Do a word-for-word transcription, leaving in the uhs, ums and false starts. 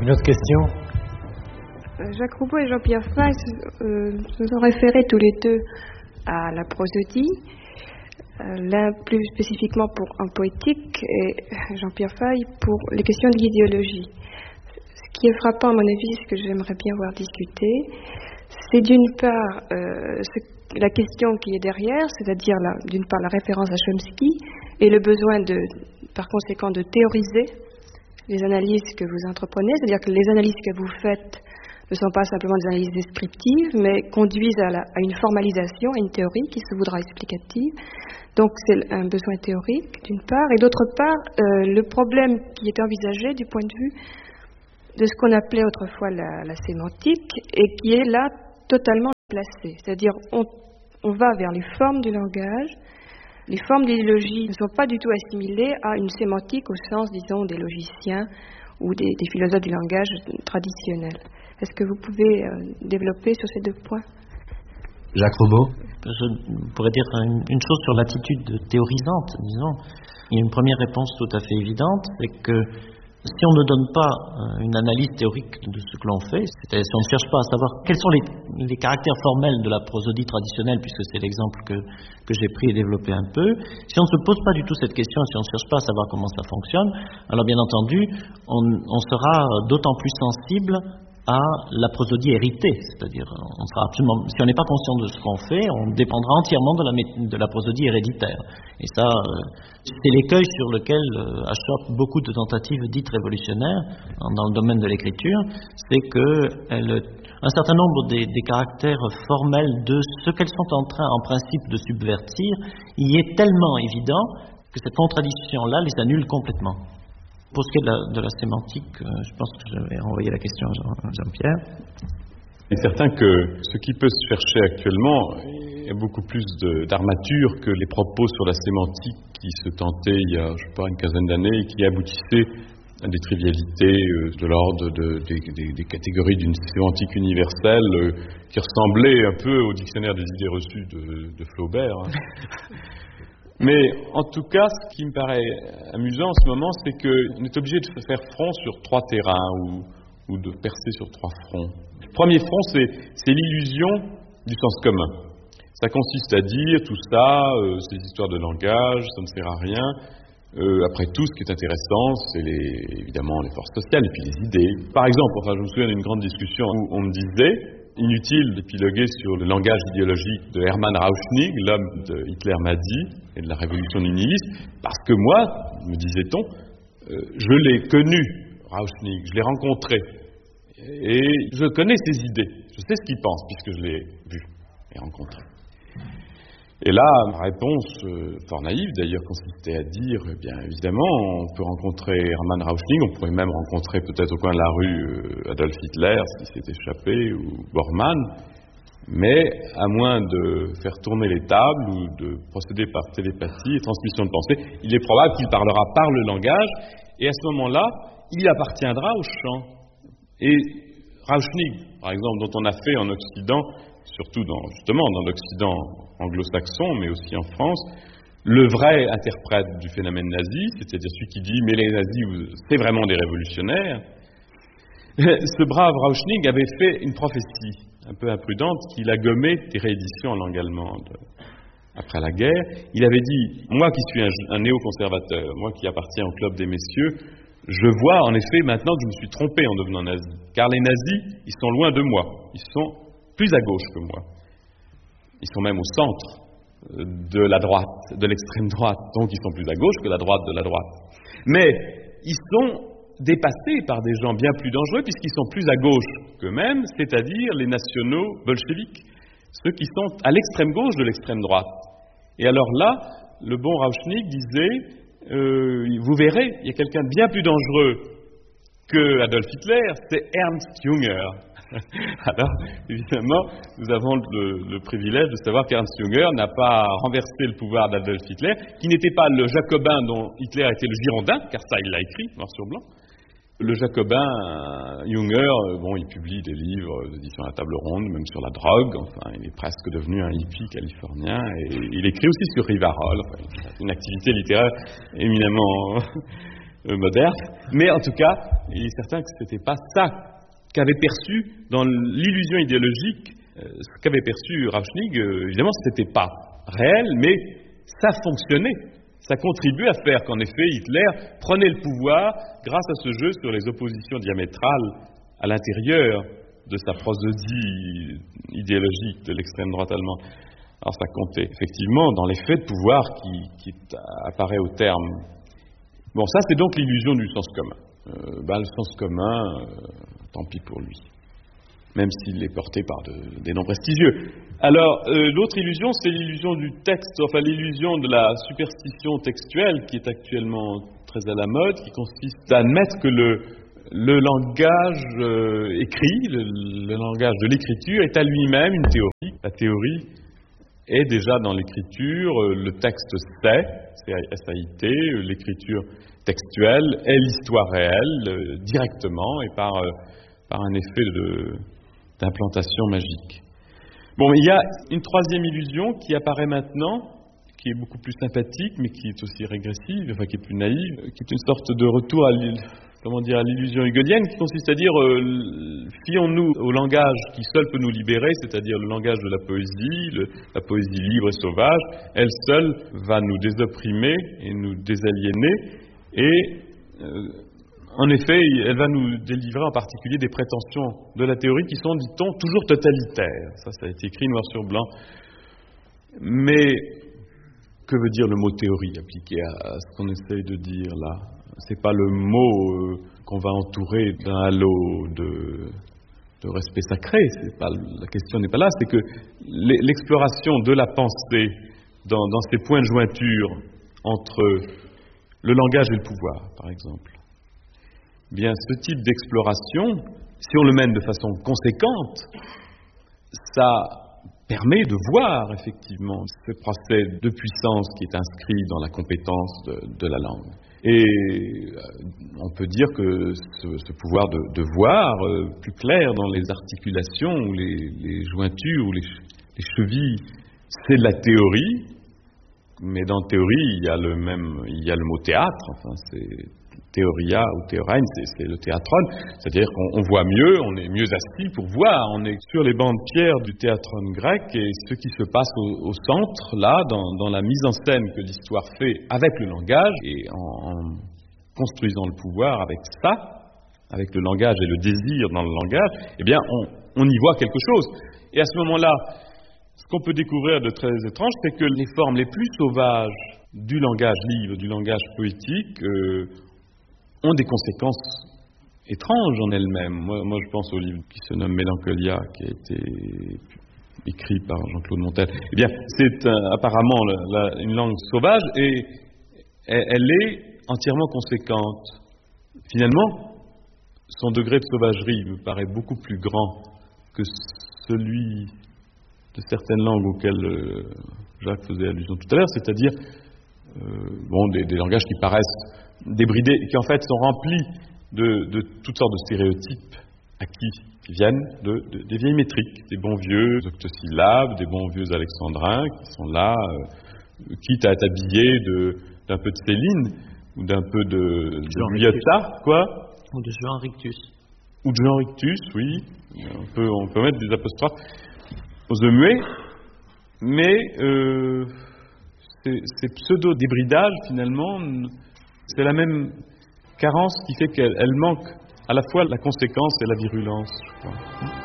Une autre question? Jacques Roubaud et Jean-Pierre Fay euh, se sont référés tous les deux à la prosodie, euh, l'un plus spécifiquement pour en poétique et Jean-Pierre Fay pour les questions de l'idéologie. Ce qui est frappant à mon avis, ce que j'aimerais bien voir discuter, c'est d'une part euh, ce, la question qui est derrière, c'est-à-dire la, d'une part la référence à Chomsky et le besoin de, par conséquent de théoriser les analyses que vous entreprenez, c'est-à-dire que les analyses que vous faites ne sont pas simplement des analyses descriptives, mais conduisent à, la, à une formalisation, à une théorie qui se voudra explicative. Donc c'est un besoin théorique, d'une part, et d'autre part, euh, le problème qui est envisagé du point de vue de ce qu'on appelait autrefois la, la sémantique, et qui est là totalement placé. C'est-à-dire, on, on va vers les formes du langage. Les formes d'idéologie ne sont pas du tout assimilées à une sémantique au sens, disons, des logiciens ou des, des philosophes du langage traditionnels. Est-ce que vous pouvez euh, développer sur ces deux points? Jacques Roubaud. Je pourrais dire une, une chose sur l'attitude théorisante, disons. Il y a une première réponse tout à fait évidente, c'est que si on ne donne pas une analyse théorique de ce que l'on fait, c'est-à-dire si on ne cherche pas à savoir quels sont les, les caractères formels de la prosodie traditionnelle, puisque c'est l'exemple que, que j'ai pris et développé un peu, si on ne se pose pas du tout cette question, si on ne cherche pas à savoir comment ça fonctionne, alors bien entendu, on, on sera d'autant plus sensible à la prosodie héritée, c'est-à-dire on sera absolument, si on n'est pas conscient de ce qu'on fait, on dépendra entièrement de la, de la prosodie héréditaire. Et ça, euh, c'est l'écueil sur lequel euh, achoppent beaucoup de tentatives dites révolutionnaires dans, dans le domaine de l'écriture, c'est que elle, un certain nombre des, des caractères formels de ce qu'elles sont en train, en principe, de subvertir, y est tellement évident que cette contradiction-là les annule complètement. Pour ce qui est de la, de la sémantique, euh, je pense que je vais renvoyer la question à, Jean, à Jean-Pierre. Il est certain que ce qui peut se chercher actuellement est beaucoup plus de, d'armature que les propos sur la sémantique qui se tentaient il y a, je sais pas, une quinzaine d'années et qui aboutissaient à des trivialités euh, de l'ordre de, de, de, de, des catégories d'une sémantique universelle euh, qui ressemblait un peu au dictionnaire des idées reçues de, de Flaubert. Hein. Mais en tout cas, ce qui me paraît amusant en ce moment, c'est qu'on est obligé de faire front sur trois terrains ou, ou de percer sur trois fronts. Le premier front, c'est, c'est l'illusion du sens commun. Ça consiste à dire tout ça, euh, ces histoires de langage, ça ne sert à rien. Euh, après tout, ce qui est intéressant, c'est les, évidemment les forces sociales et puis les idées. Par exemple, enfin, je me souviens d'une grande discussion où on me disait inutile d'épiloguer sur le langage idéologique de Hermann Rauschning, l'homme de Hitler m'a dit, et de la révolution du nihilisme, parce que moi, me disait-on, euh, je l'ai connu, Rauschning, je l'ai rencontré, et je connais ses idées, je sais ce qu'il pense, puisque je l'ai vu et rencontré. Et là, ma réponse, euh, fort naïve d'ailleurs, consistait à dire, eh bien évidemment, on peut rencontrer Hermann Rauschning, on pourrait même rencontrer peut-être au coin de la rue euh, Adolf Hitler, s'il s'est échappé, ou Bormann, mais à moins de faire tourner les tables ou de procéder par télépathie et transmission de pensée, il est probable qu'il parlera par le langage, et à ce moment-là, il appartiendra au champ. Et Rauschning, par exemple, dont on a fait en Occident, surtout dans, justement dans l'Occident anglo-saxon, mais aussi en France, le vrai interprète du phénomène nazi, c'est-à-dire celui qui dit « mais les nazis, c'est vraiment des révolutionnaires », ce brave Rauschning avait fait une prophétie un peu imprudente qu'il a gommé des rééditions en langue allemande. Après la guerre, il avait dit « moi qui suis un, un néoconservateur, moi qui appartiens au club des messieurs, je vois en effet maintenant que je me suis trompé en devenant nazi, car les nazis, ils sont loin de moi, ils sont plus à gauche que moi. Ils sont même au centre de la droite, de l'extrême droite, donc ils sont plus à gauche que la droite de la droite. Mais ils sont dépassés par des gens bien plus dangereux puisqu'ils sont plus à gauche qu'eux-mêmes, c'est-à-dire les nationaux bolcheviques, ceux qui sont à l'extrême gauche de l'extrême droite. Et alors là, le bon Rauschning disait, euh, vous verrez, il y a quelqu'un de bien plus dangereux que Adolf Hitler, c'est Ernst Jünger. Alors, évidemment, nous avons le, le privilège de savoir qu'Ernst Jünger n'a pas renversé le pouvoir d'Adolf Hitler, qui n'était pas le jacobin dont Hitler était le girondin, car ça, il l'a écrit, noir sur blanc. Le jacobin, Jünger, bon, il publie des livres d'édition à la table ronde, même sur la drogue, enfin, il est presque devenu un hippie californien, et il écrit aussi sur Rivarol, enfin, une activité littéraire éminemment euh, moderne. Mais en tout cas, il est certain que ce n'était pas ça qu'avait perçu dans l'illusion idéologique, euh, ce qu'avait perçu Rauschning. Euh, évidemment, ce n'était pas réel, mais ça fonctionnait. Ça contribuait à faire qu'en effet, Hitler prenait le pouvoir grâce à ce jeu sur les oppositions diamétrales à l'intérieur de sa prosodie idéologique de l'extrême droite allemande. Alors ça comptait effectivement dans l'effet de pouvoir qui, qui apparaît au terme. Bon, ça c'est donc l'illusion du sens commun. Euh, ben, le sens commun, euh, tant pis pour lui, même s'il est porté par de, des noms prestigieux. Alors, euh, l'autre illusion, c'est l'illusion du texte, enfin l'illusion de la superstition textuelle qui est actuellement très à la mode, qui consiste à admettre que le, le langage euh, écrit, le, le langage de l'écriture est à lui-même une théorie. La théorie est déjà dans l'écriture, euh, le texte c'est, c'est S A I T, euh, l'écriture textuelle est l'histoire réelle, euh, directement et par, euh, par un effet de, d'implantation magique. Bon, il y a une troisième illusion qui apparaît maintenant, qui est beaucoup plus sympathique, mais qui est aussi régressive, enfin qui est plus naïve, qui est une sorte de retour à l'il... comment dire, à l'illusion hegelienne, qui consiste à dire euh, fions-nous au langage qui seul peut nous libérer, c'est-à-dire le langage de la poésie, le, la poésie libre et sauvage. Elle seule va nous désopprimer et nous désaliéner, et euh, en effet, elle va nous délivrer en particulier des prétentions de la théorie qui sont, dit-on, toujours totalitaires. Ça, ça a été écrit noir sur blanc. Mais que veut dire le mot théorie appliqué à, à ce qu'on essaye de dire là? C'est pas le mot euh, qu'on va entourer d'un halo de, de respect sacré. C'est pas, la question n'est pas là. C'est que l'exploration de la pensée dans, dans ces points de jointure entre le langage et le pouvoir, par exemple. Bien, ce type d'exploration, si on le mène de façon conséquente, ça permet de voir effectivement ce procès de puissance qui est inscrit dans la compétence de, de la langue. Et on peut dire que ce, ce pouvoir de, de voir euh, plus clair dans les articulations ou les, les jointures ou les, les chevilles, c'est de la théorie, mais dans théorie, il y a le même, il y a le mot théâtre, enfin c'est théoria ou théorein, c'est, c'est le théatron, c'est-à-dire qu'on on voit mieux, on est mieux assis pour voir, on est sur les bancs de pierre du théatron grec, et ce qui se passe au, au centre, là, dans, dans la mise en scène que l'histoire fait avec le langage, et en, en construisant le pouvoir avec ça, avec le langage et le désir dans le langage, eh bien, on, on y voit quelque chose. Et à ce moment-là, ce qu'on peut découvrir de très étrange, c'est que les formes les plus sauvages du langage libre, du langage poétique, euh, ont des conséquences étranges en elles-mêmes. Moi, moi, je pense au livre qui se nomme Mélancolia, qui a été écrit par Jean-Claude Montel. Eh bien, c'est euh, apparemment la, la, une langue sauvage et elle, elle est entièrement conséquente. Finalement, son degré de sauvagerie me paraît beaucoup plus grand que celui de certaines langues auxquelles euh, Jacques faisait allusion tout à l'heure, c'est-à-dire euh, bon, des, des langages qui paraissent débridés, qui en fait sont remplis de, de toutes sortes de stéréotypes acquis, qui viennent de, de, des vieilles métriques, des bons vieux octosyllabes, des bons vieux alexandrins qui sont là, euh, quitte à t'habiller de, d'un peu de Céline, ou d'un peu de, de Lyotta, quoi. Ou de Jean Rictus. Ou de Jean Rictus, oui. On peut, on peut mettre des apostrophes aux muets, mais euh, ces, ces pseudo-débridages, finalement, c'est la même carence qui fait qu'elle elle manque à la fois la conséquence et la virulence, je crois.